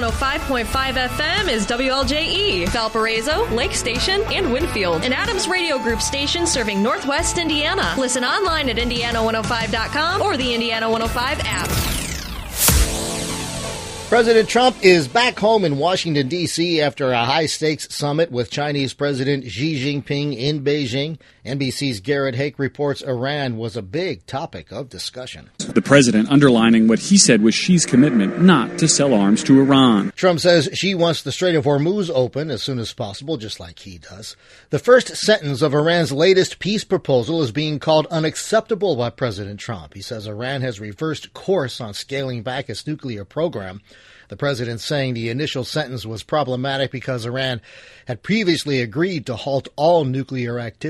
105.5 FM is WLJE, Valparaiso, Lake Station, and Winfield. An Adams Radio Group station serving Northwest Indiana. Listen online at Indiana105.com or the Indiana 105 app. President Trump is back home in Washington, D.C. after a high-stakes summit with Chinese President Xi Jinping in Beijing. NBC's Garrett Hake reports Iran was a big topic of discussion. The president underlining what he said was Xi's commitment not to sell arms to Iran. Trump says Xi wants the Strait of Hormuz open as soon as possible, just like he does. The first sentence of Iran's latest peace proposal is being called unacceptable by President Trump. He says Iran has reversed course on scaling back its nuclear program. The president saying the initial sentence was problematic because Iran had previously agreed to halt all nuclear activity.